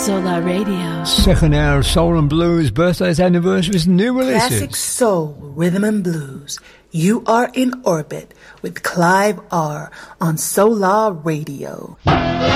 Solar Radio. Second hour of Soul and Blues, birthdays, anniversaries, new releases. Classic soul, rhythm and blues. You are in orbit with Clive R on Solar Radio.